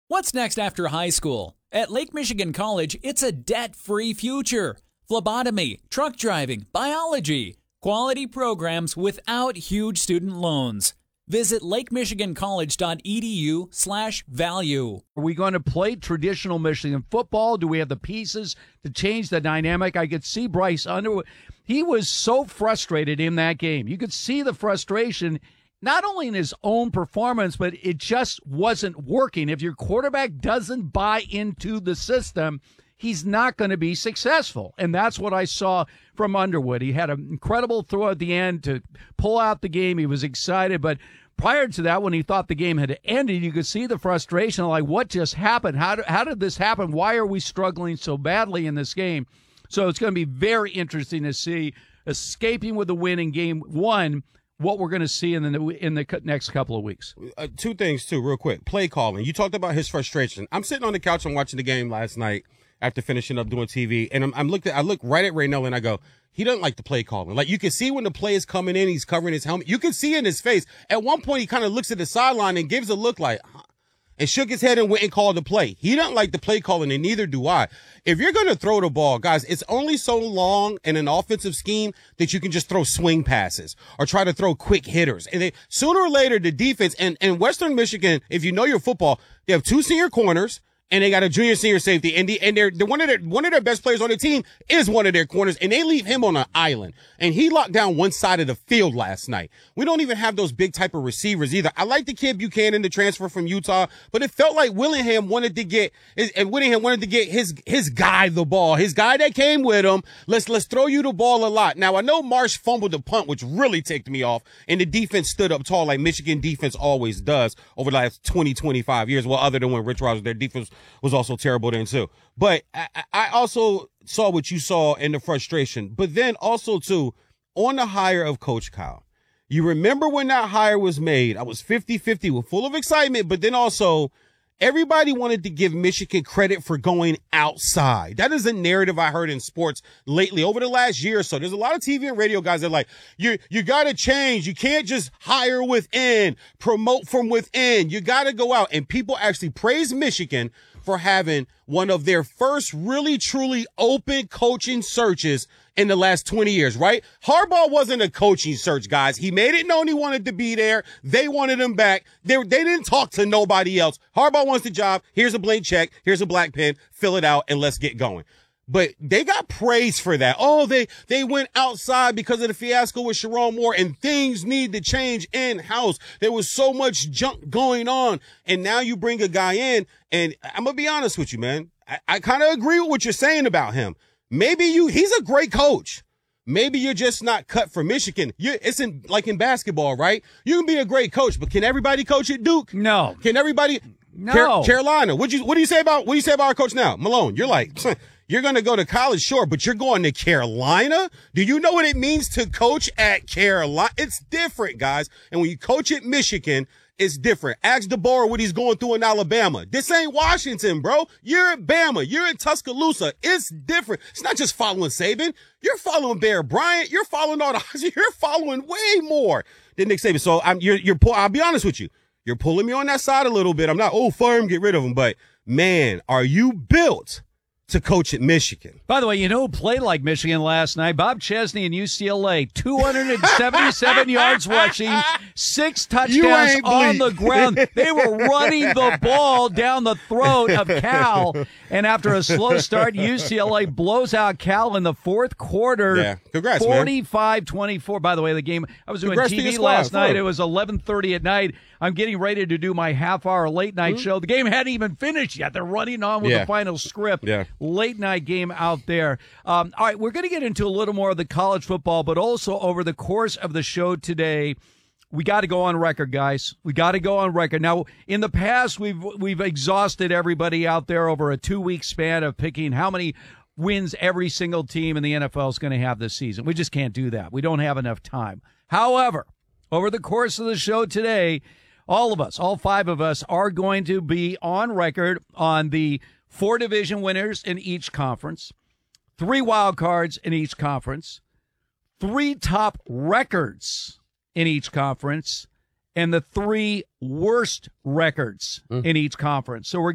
What's next after high school? At Lake Michigan College, it's a debt-free future. Phlebotomy, truck driving, biology, quality programs without huge student loans. Visit lakemichigancollege.edu/value. Are we going to play traditional Michigan football? Do we have the pieces to change the dynamic? I could see Bryce Underwood. He was so frustrated in that game. You could see the frustration not only in his own performance, but it just wasn't working. If your quarterback doesn't buy into the system, he's not going to be successful. And that's what I saw from Underwood. He had an incredible throw at the end to pull out the game. He was excited. But prior to that, when he thought the game had ended, you could see the frustration, like, what just happened? How did this happen? Why are we struggling so badly in this game? So it's going to be very interesting to see, escaping with a win in game one, what we're going to see in the next couple of weeks. Two things, too, real quick. Play calling. You talked about his frustration. I'm sitting on the couch and watching the game last night after finishing up doing TV, and I look right at Raynell and I go, he doesn't like the play calling. Like, you can see when the play is coming in, he's covering his helmet. You can see in his face. At one point, he kind of looks at the sideline and gives a look like, and shook his head and went and called the play. He doesn't like the play calling, and neither do I. If you're going to throw the ball, guys, it's only so long in an offensive scheme that you can just throw swing passes or try to throw quick hitters. And then sooner or later, the defense, and Western Michigan, if you know your football, they have two senior corners, and they got a junior senior safety, and they're one of their best players on the team is one of their corners, and they leave him on an island. And he locked down one side of the field last night. We don't even have those big type of receivers either. I like the kid Buchanan, the transfer from Utah, but it felt like Willingham wanted to get his guy the ball, his guy that came with him. Let's throw you the ball a lot. Now I know Marsh fumbled the punt, which really ticked me off, and the defense stood up tall like Michigan defense always does over the last 20-25 years. Well, other than when Rich Rod was their defense was also terrible then too. But I also saw what you saw in the frustration. But then also too, on the hire of Coach Kyle, you remember when that hire was made, I was 50-50 with full of excitement, but then also everybody wanted to give Michigan credit for going outside. That is a narrative I heard in sports lately over the last year or so. There's a lot of TV and radio guys that are like, you got to change. You can't just hire within, promote from within. You got to go out. And people actually praise Michigan for having one of their first really, truly open coaching searches in the last 20 years, right? Harbaugh wasn't a coaching search, guys. He made it known he wanted to be there. They wanted him back. They didn't talk to nobody else. Harbaugh wants the job. Here's a blank check. Here's a black pen. Fill it out and let's get going. But they got praise for that. Oh, they went outside because of the fiasco with Sharon Moore, and things need to change in-house. There was so much junk going on. And now you bring a guy in, and I'm going to be honest with you, man. I kind of agree with what you're saying about him. Maybe he's a great coach. Maybe you're just not cut for Michigan. It's like in basketball, right? You can be a great coach, but can everybody coach at Duke? No. Can everybody? No. Carolina. What do you say about our coach now? Malone, you're like, you're going to go to college, sure, but you're going to Carolina? Do you know what it means to coach at Carolina? It's different, guys. And when you coach at Michigan, it's different. Ask DeBoer what he's going through in Alabama. This ain't Washington, bro. You're at Bama. You're in Tuscaloosa. It's different. It's not just following Saban. You're following Bear Bryant. You're following you're following way more than Nick Saban. So I'll be honest with you. You're pulling me on that side a little bit. I'm not, fire him, get rid of him. But, man, are you built to coach at Michigan? By the way, you know who played like Michigan last night? Bob Chesney in UCLA. 277 yards rushing, 6 touchdowns on the ground. They were running the ball down the throat of Cal. And after a slow start, UCLA blows out Cal in the fourth quarter. Yeah, congrats, 45-24. By the way, the game, I was doing TV last night. It was 11:30 at night. I'm getting ready to do my half-hour late-night show. The game hadn't even finished yet. They're running on with the final script. Yeah. Late-night game out there. All right, we're going to get into a little more of the college football, but also over the course of the show today, we got to go on record, guys. We got to go on record. Now, in the past, we've exhausted everybody out there over a 2-week span of picking how many wins every single team in the NFL is going to have this season. We just can't do that. We don't have enough time. However, over the course of the show today, all of us, all 5 of us, are going to be on record on the 4 division winners in each conference, 3 wild cards in each conference, 3 top records in each conference, and the 3 worst records in each conference. So we're